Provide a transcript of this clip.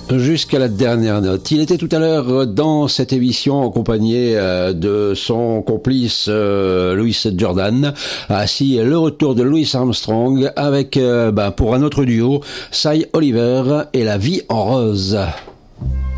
Jusqu'à la dernière note. Il était tout à l'heure dans cette émission accompagné de son complice Louis Jordan. Ainsi, le retour de Louis Armstrong avec, pour un autre duo, Cy Oliver et La vie en rose.